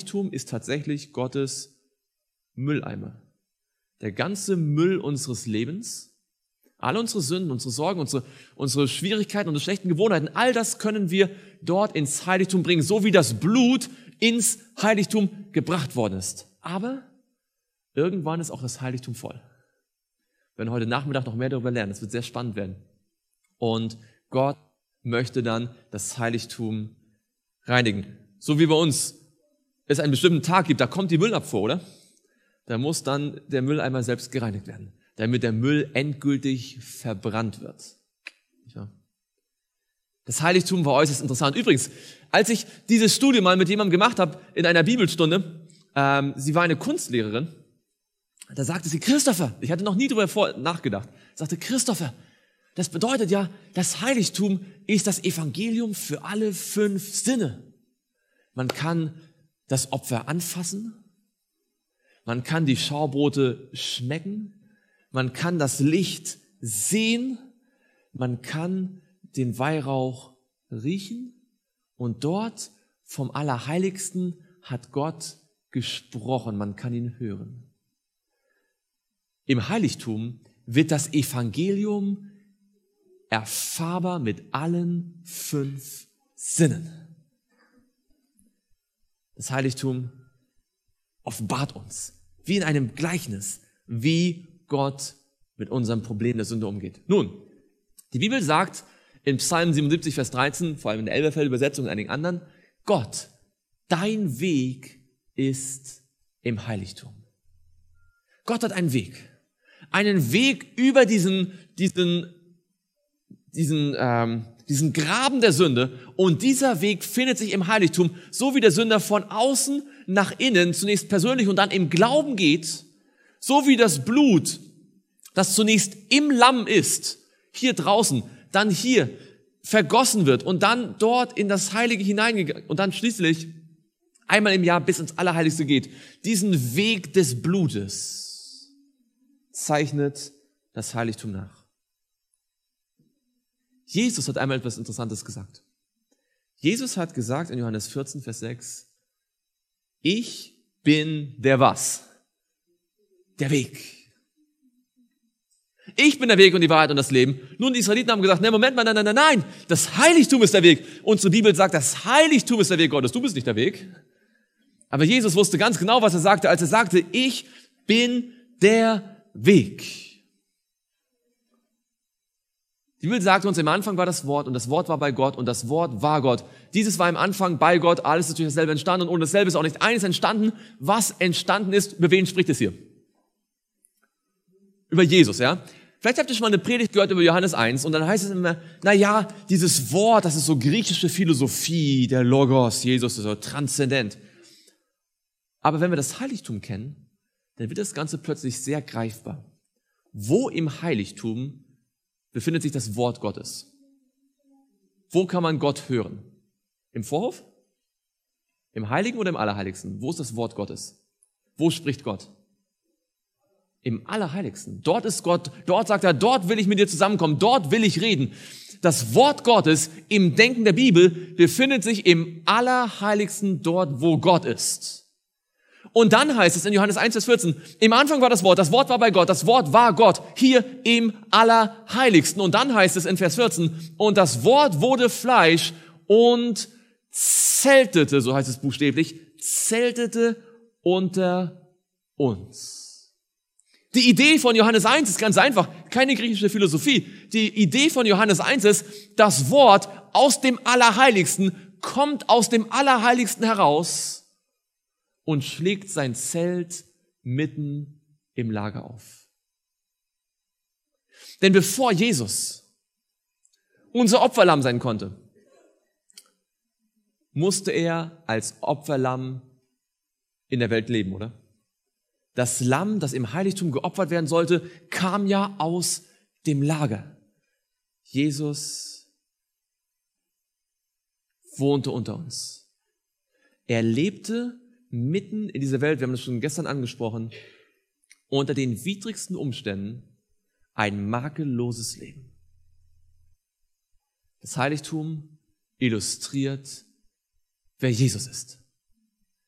Heiligtum ist tatsächlich Gottes Mülleimer. Der ganze Müll unseres Lebens, alle unsere Sünden, unsere Sorgen, unsere Schwierigkeiten, unsere schlechten Gewohnheiten, all das können wir dort ins Heiligtum bringen, so wie das Blut ins Heiligtum gebracht worden ist. Aber irgendwann ist auch das Heiligtum voll. Wir werden heute Nachmittag noch mehr darüber lernen. Es wird sehr spannend werden. Und Gott möchte dann das Heiligtum reinigen. So wie bei uns es einen bestimmten Tag gibt, da kommt die Müllabfuhr, oder? Da muss dann der Mülleimer selbst gereinigt werden, damit der Müll endgültig verbrannt wird. Ja. Das Heiligtum war äußerst interessant. Übrigens, als ich dieses Studium mal mit jemandem gemacht habe in einer Bibelstunde, sie war eine Kunstlehrerin, da sagte sie, Christopher, ich hatte noch nie darüber nachgedacht, sagte, Christopher, das bedeutet ja, das Heiligtum ist das Evangelium für alle 5 Sinne. Man kann das Opfer anfassen, man kann die Schaubrote schmecken, man kann das Licht sehen, man kann den Weihrauch riechen und dort vom Allerheiligsten hat Gott gesprochen, man kann ihn hören. Im Heiligtum wird das Evangelium erfahrbar mit allen 5 Sinnen. Das Heiligtum offenbart uns, wie in einem Gleichnis, wie Gott mit unserem Problem der Sünde umgeht. Nun, die Bibel sagt in Psalm 77, Vers 13, vor allem in der Elberfelder Übersetzung und einigen anderen, Gott, dein Weg ist im Heiligtum. Gott hat einen Weg über diesen Graben der Sünde, und dieser Weg findet sich im Heiligtum, so wie der Sünder von außen nach innen zunächst persönlich und dann im Glauben geht, so wie das Blut, das zunächst im Lamm ist, hier draußen, dann hier vergossen wird und dann dort in das Heilige hineingegangen und dann schließlich einmal im Jahr bis ins Allerheiligste geht. Diesen Weg des Blutes zeichnet das Heiligtum nach. Jesus hat einmal etwas Interessantes gesagt. Jesus hat gesagt in Johannes 14, Vers 6, ich bin der was? Der Weg. Ich bin der Weg und die Wahrheit und das Leben. Nun, die Israeliten haben gesagt, Moment mal, nein, das Heiligtum ist der Weg. Unsere Bibel sagt, das Heiligtum ist der Weg Gottes. Du bist nicht der Weg. Aber Jesus wusste ganz genau, was er sagte, als er sagte, ich bin der Weg. Die Bibel sagt uns, im Anfang war das Wort und das Wort war bei Gott und das Wort war Gott. Dieses war im Anfang bei Gott, alles ist durch dasselbe entstanden und ohne dasselbe ist auch nicht eines entstanden. Was entstanden ist, über wen spricht es hier? Über Jesus, ja? Vielleicht habt ihr schon mal eine Predigt gehört über Johannes 1 und dann heißt es immer, dieses Wort, das ist so griechische Philosophie, der Logos, Jesus ist so transzendent. Aber wenn wir das Heiligtum kennen, dann wird das Ganze plötzlich sehr greifbar. Wo im Heiligtum befindet sich das Wort Gottes? Wo kann man Gott hören? Im Vorhof? Im Heiligen oder im Allerheiligsten? Wo ist das Wort Gottes? Wo spricht Gott? Im Allerheiligsten. Dort ist Gott, dort sagt er, dort will ich mit dir zusammenkommen, dort will ich reden. Das Wort Gottes im Denken der Bibel befindet sich im Allerheiligsten, dort wo Gott ist. Und dann heißt es in Johannes 1, Vers 14, im Anfang war das Wort war bei Gott, das Wort war Gott, hier im Allerheiligsten. Und dann heißt es in Vers 14, und das Wort wurde Fleisch und zeltete, so heißt es buchstäblich, zeltete unter uns. Die Idee von Johannes 1 ist ganz einfach, keine griechische Philosophie. Die Idee von Johannes 1 ist, das Wort aus dem Allerheiligsten kommt aus dem Allerheiligsten heraus und schlägt sein Zelt mitten im Lager auf. Denn bevor Jesus unser Opferlamm sein konnte, musste er als Opferlamm in der Welt leben, oder? Das Lamm, das im Heiligtum geopfert werden sollte, kam ja aus dem Lager. Jesus wohnte unter uns. Er lebte mitten in dieser Welt, wir haben das schon gestern angesprochen, unter den widrigsten Umständen ein makelloses Leben. Das Heiligtum illustriert, wer Jesus ist.